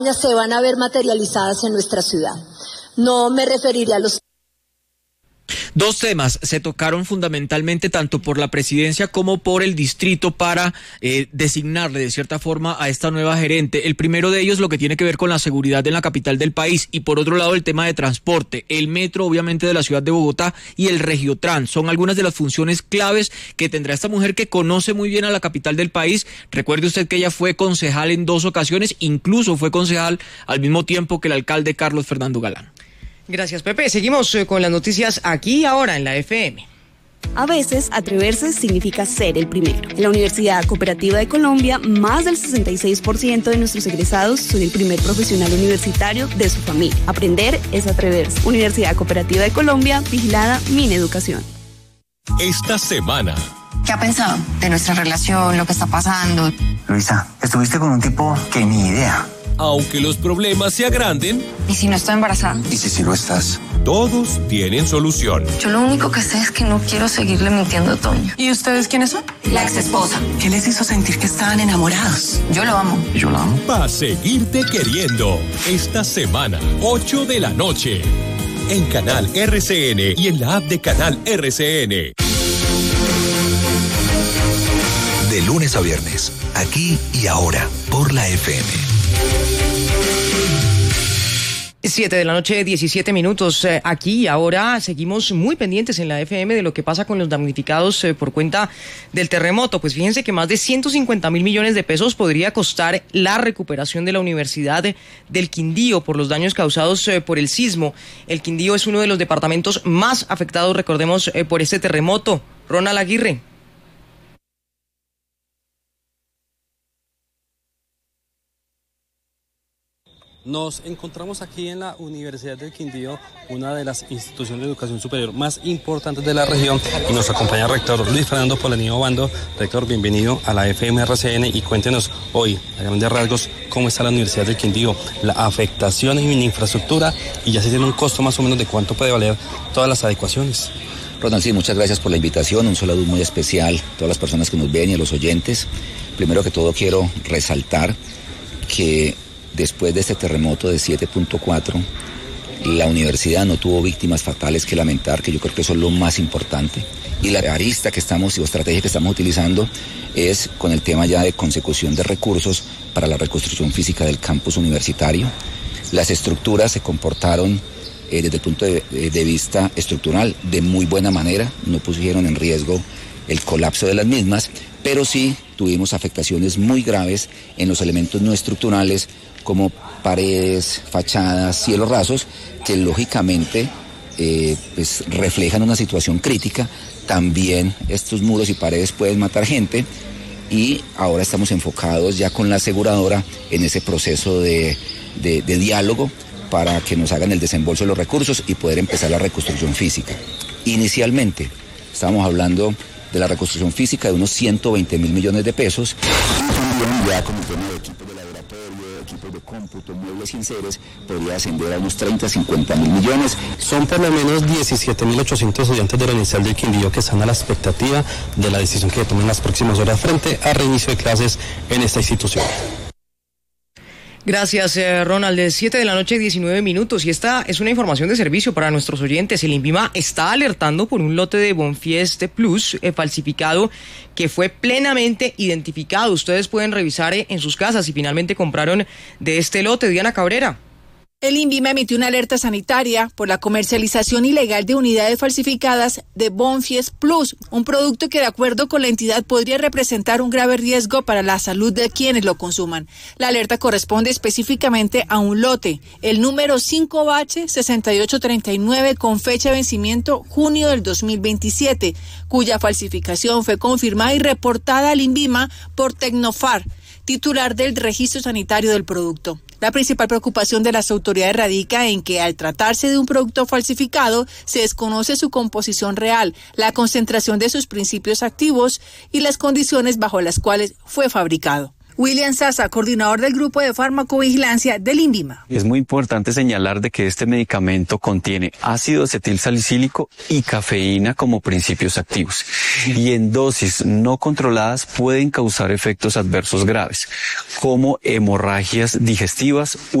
se van a ver materializadas en nuestra ciudad. No me referiré a los... Dos temas se tocaron fundamentalmente tanto por la presidencia como por el distrito para designarle de cierta forma a esta nueva gerente. El primero de ellos lo que tiene que ver con la seguridad en la capital del país y por otro lado el tema de transporte, el metro obviamente de la ciudad de Bogotá y el Regiotrans. Son algunas de las funciones claves que tendrá esta mujer que conoce muy bien a la capital del país. Recuerde usted que ella fue concejal en 2 ocasiones, incluso fue concejal al mismo tiempo que el alcalde Carlos Fernando Galán. Gracias, Pepe. Seguimos con las noticias aquí y ahora en la FM. A veces, atreverse significa ser el primero. En la Universidad Cooperativa de Colombia, más del 66% de nuestros egresados son el primer profesional universitario de su familia. Aprender es atreverse. Universidad Cooperativa de Colombia, vigilada Mineducación. Esta semana. ¿Qué ha pensado de nuestra relación, lo que está pasando? Luisa, estuviste con un tipo que ni idea. Aunque los problemas se agranden... ¿Y si no estoy embarazada? ¿Y si sí lo estás? Todos tienen solución. Yo lo único que sé es que no quiero seguirle mintiendo a Toño. ¿Y ustedes quiénes son? La ex esposa. ¿Qué les hizo sentir que estaban enamorados? Yo lo amo. ¿Y yo la amo? Va a seguirte queriendo. Esta semana, 8 de la noche. En Canal RCN y en la app de Canal RCN. De lunes a viernes, aquí y ahora, por la FM. 7 de la noche, 17 minutos. Aquí y ahora seguimos muy pendientes en la FM de lo que pasa con los damnificados por cuenta del terremoto. Pues fíjense que más de 150.000 millones de pesos podría costar la recuperación de la Universidad del Quindío por los daños causados por el sismo. El Quindío es uno de los departamentos más afectados, recordemos, por este terremoto. Ronald Aguirre. Nos encontramos aquí en la Universidad del Quindío, una de las instituciones de educación superior más importantes de la región, y nos acompaña el rector Luis Fernando Polanio Obando. Rector, bienvenido a la FM RCN y cuéntenos hoy, a grandes rasgos, cómo está la Universidad del Quindío, la afectación en infraestructura y ya se tiene un costo más o menos de cuánto puede valer todas las adecuaciones. Ronald, sí, muchas gracias por la invitación, un saludo muy especial a todas las personas que nos ven y a los oyentes. Primero que todo quiero resaltar que después de este terremoto de 7.4, la universidad no tuvo víctimas fatales que lamentar, que yo creo que eso es lo más importante. Y la arista que estamos, y la estrategia que estamos utilizando es con el tema ya de consecución de recursos para la reconstrucción física del campus universitario. Las estructuras se comportaron desde el punto de vista estructural de muy buena manera, no pusieron en riesgo el colapso de las mismas, pero sí tuvimos afectaciones muy graves en los elementos no estructurales, como paredes, fachadas, cielos rasos, que lógicamente pues reflejan una situación crítica. También estos muros y paredes pueden matar gente, y ahora estamos enfocados ya con la aseguradora en ese proceso de diálogo para que nos hagan el desembolso de los recursos y poder empezar la reconstrucción física. Inicialmente estábamos hablando de la reconstrucción física de unos 120.000 millones de pesos, y ya con el tema de equipos de laboratorio, equipos de cómputo, muebles y enseres, podría ascender a unos 30-50.000 millones. Son por lo menos 17.800 estudiantes de la Universidad del Quindío que están a la expectativa de la decisión que tomen las próximas horas frente a reinicio de clases en esta institución. Gracias, Ronald. De 7 de la noche, 19 minutos. Y esta es una información de servicio para nuestros oyentes. El INVIMA está alertando por un lote de Bonfiest Plus falsificado que fue plenamente identificado. Ustedes pueden revisar en sus casas si finalmente compraron de este lote. Diana Cabrera. El INVIMA emitió una alerta sanitaria por la comercialización ilegal de unidades falsificadas de Bonfiest Plus, un producto que de acuerdo con la entidad podría representar un grave riesgo para la salud de quienes lo consuman. La alerta corresponde específicamente a un lote, el número 5H6839 con fecha de vencimiento junio del 2027, cuya falsificación fue confirmada y reportada al INVIMA por Tecnofar, titular del registro sanitario del producto. La principal preocupación de las autoridades radica en que al tratarse de un producto falsificado se desconoce su composición real, la concentración de sus principios activos y las condiciones bajo las cuales fue fabricado. William Sasa, coordinador del Grupo de Farmacovigilancia del INVIMA. Es muy importante señalar de que este medicamento contiene ácido acetilsalicílico y cafeína como principios activos, y en dosis no controladas pueden causar efectos adversos graves, como hemorragias digestivas,